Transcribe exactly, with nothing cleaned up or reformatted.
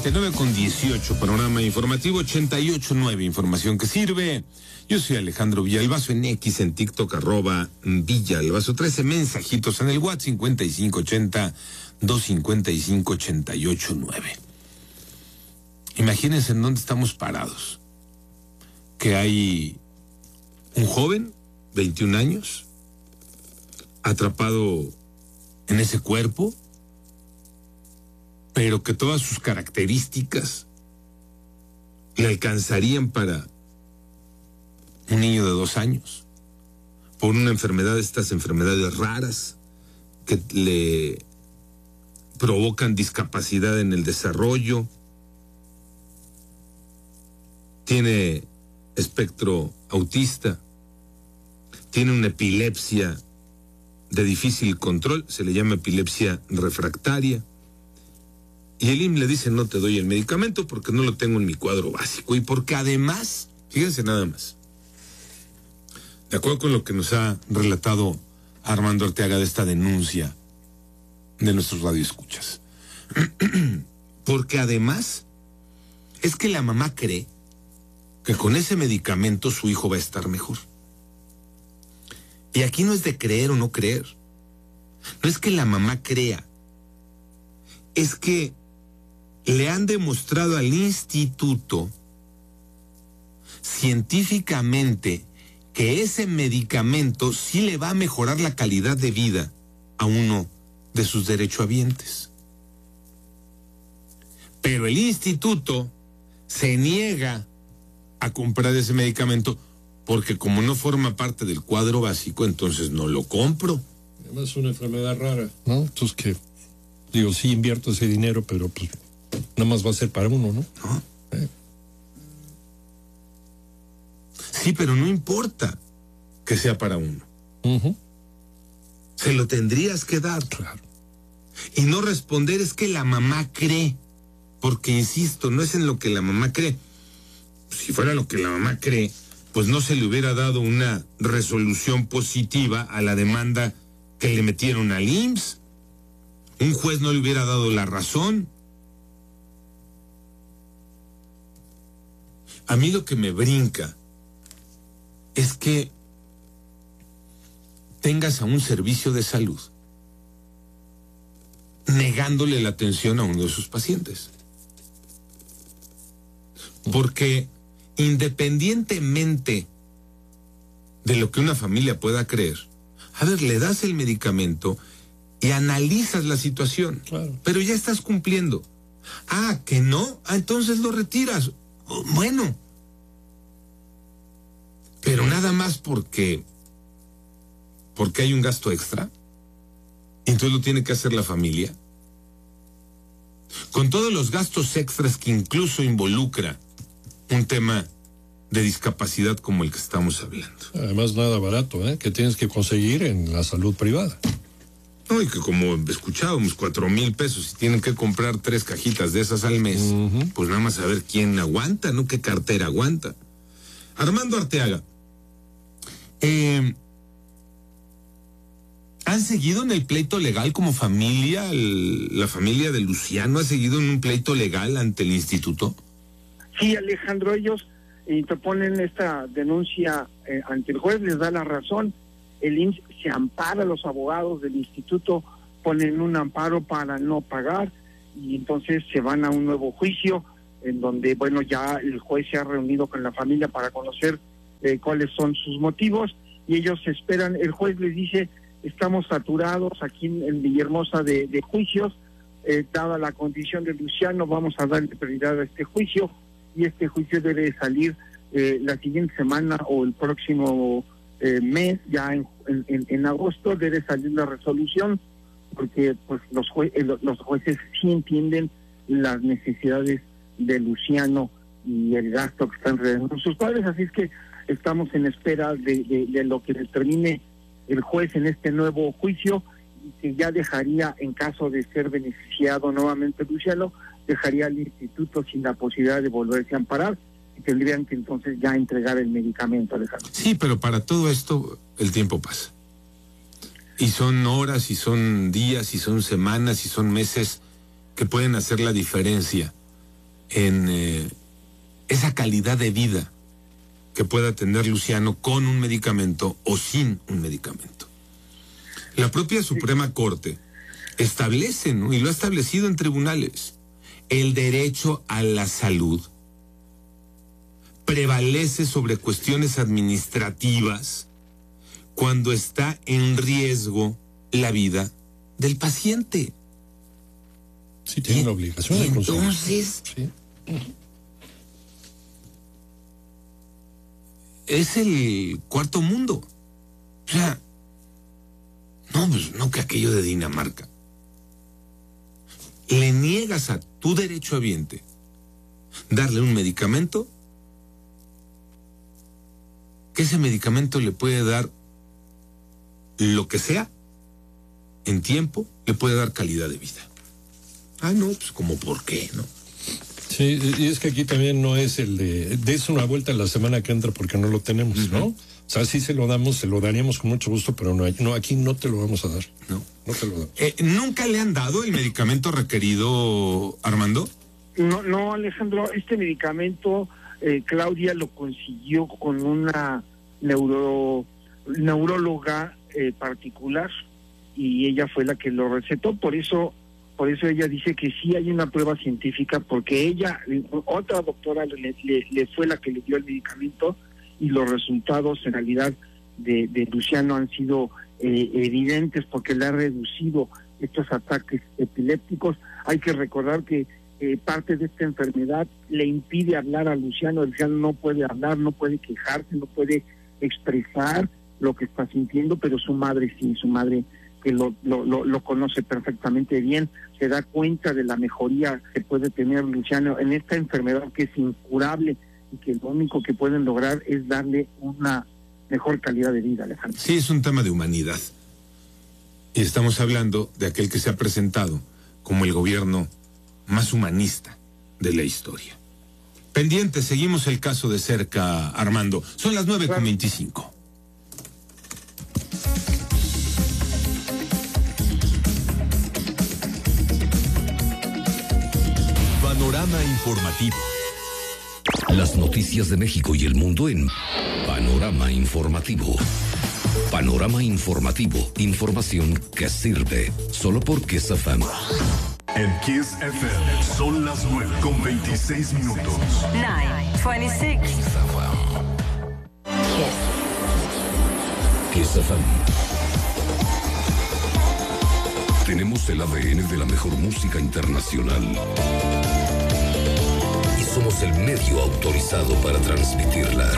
y nueve con dieciocho, panorama informativo ochenta y ocho nueve, información que sirve. Yo soy Alejandro Villalbazo, en X, en TikTok, arroba Villalbazo. trece mensajitos en el WhatsApp, cincuenta y cinco ochenta, doscientos cincuenta y cinco, ochenta y ocho nueve. Imagínense en dónde estamos parados. Que hay un joven, veintiún años, atrapado en ese cuerpo, pero que todas sus características le alcanzarían para un niño de dos años, por una enfermedad, estas enfermedades raras que le provocan discapacidad en el desarrollo. Tiene espectro autista, tiene una epilepsia de difícil control, se le llama epilepsia refractaria, y el I M S S le dice: no te doy el medicamento porque no lo tengo en mi cuadro básico, y porque además, fíjense nada más, de acuerdo con lo que nos ha relatado Armando Arteaga de esta denuncia de nuestros radioescuchas, porque además es que la mamá cree que con ese medicamento su hijo va a estar mejor. Y aquí no es de creer o no creer. No es que la mamá crea. Es que le han demostrado al instituto científicamente que ese medicamento sí le va a mejorar la calidad de vida a uno de sus derechohabientes. Pero el instituto se niega a comprar ese medicamento porque como no forma parte del cuadro básico, entonces no lo compro. Además es una enfermedad rara, ¿no? Entonces que, digo, sí invierto ese dinero, pero pues nada más va a ser para uno, ¿no? ¿No? Eh. Sí, pero no importa que sea para uno. Uh-huh. Se lo tendrías que dar. Claro. Y no responder es que la mamá cree, porque insisto, no es en lo que la mamá cree. Si fuera lo que la mamá cree, pues no se le hubiera dado una resolución positiva a la demanda que le metieron al I M S S. Un juez no le hubiera dado la razón. A mí lo que me brinca es que tengas a un servicio de salud negándole la atención a uno de sus pacientes. Porque independientemente de lo que una familia pueda creer, a ver, le das el medicamento y analizas la situación, claro, pero ya estás cumpliendo. Ah, ¿que no? Ah, entonces lo retiras. Oh, bueno, pero nada más porque porque hay un gasto extra, entonces lo tiene que hacer la familia, con todos los gastos extras que incluso involucra un tema de discapacidad como el que estamos hablando. Además, nada barato, ¿eh? Que tienes que conseguir en la salud privada. No, y que como escuchábamos, cuatro mil pesos, y tienen que comprar tres cajitas de esas al mes, uh-huh. Pues nada más a ver quién aguanta, ¿no? ¿Qué cartera aguanta? Armando Arteaga, eh, ¿han seguido en el pleito legal como familia? El, ¿La familia de Luciano ha seguido en un pleito legal ante el instituto? Sí, Alejandro, ellos interponen esta denuncia eh, ante el juez, les da la razón, el I M S S se ampara, los abogados del instituto ponen un amparo para no pagar y entonces se van a un nuevo juicio en donde, bueno, ya el juez se ha reunido con la familia para conocer eh, cuáles son sus motivos y ellos esperan, el juez les dice, estamos saturados aquí en, en Villahermosa de, de juicios, eh, dada la condición de Luciano, vamos a darle prioridad a este juicio, y este juicio debe salir eh, la siguiente semana o el próximo eh, mes, ya en, en, en agosto debe salir la resolución, porque pues los, jue eh, los jueces sí entienden las necesidades de Luciano y el gasto que están realizando sus padres, así es que estamos en espera de, de, de lo que determine el juez en este nuevo juicio, y que ya dejaría, en caso de ser beneficiado nuevamente Luciano, dejaría al instituto sin la posibilidad de volverse a amparar y tendrían que entonces ya entregar el medicamento, Alejandro. Sí, pero para todo esto el tiempo pasa. Y son horas, y son días, y son semanas, y son meses que pueden hacer la diferencia en eh, esa calidad de vida que pueda tener Luciano con un medicamento o sin un medicamento. La propia Suprema Corte establece, ¿no?, y lo ha establecido en tribunales, el derecho a la salud prevalece sobre cuestiones administrativas cuando está en riesgo la vida del paciente. Sí, tiene la obligación de consumir. Entonces, sí. Es el cuarto mundo. O sea, no, pues no que aquello de Dinamarca. Le niegas a tu derechohabiente darle un medicamento que ese medicamento le puede dar lo que sea en tiempo, le puede dar calidad de vida. Ah, no, pues como por qué, ¿no? Sí, y es que aquí también no es el de des una vuelta la semana que entra porque no lo tenemos, uh-huh. ¿no? O sea, sí se lo damos, se lo daríamos con mucho gusto, pero no, no aquí no te lo vamos a dar. No, no te lo damos. Eh, ¿Nunca le han dado el medicamento requerido, Armando? No, no, Alejandro, este medicamento eh, Claudia lo consiguió con una neuro neuróloga eh, particular y ella fue la que lo recetó, por eso por eso ella dice que sí hay una prueba científica, porque ella, otra doctora le, le, le fue la que le dio el medicamento y los resultados en realidad de, de Luciano han sido eh, evidentes porque le ha reducido estos ataques epilépticos. Hay que recordar que eh, parte de esta enfermedad le impide hablar a Luciano. Luciano no puede hablar, no puede quejarse, no puede expresar lo que está sintiendo, pero su madre sí, su madre que lo, lo, lo, lo conoce perfectamente bien, se da cuenta de la mejoría que puede tener Luciano en esta enfermedad que es incurable y que lo único que pueden lograr es darle una mejor calidad de vida, Alejandro. Sí, es un tema de humanidad. Y estamos hablando de aquel que se ha presentado como el gobierno más humanista de la historia. Pendiente, seguimos el caso de cerca, Armando. Son las nueve con veinticinco. Panorama informativo. Las noticias de México y el mundo en Panorama Informativo. Panorama Informativo. Información que sirve. Solo por Kiss F M. En Kiss F M son las nueve con veintiséis minutos. nueve veintiséis. Kiss. Kiss F M. Tenemos el A D N de la mejor música internacional. Y somos el medio autorizado para transmitirla.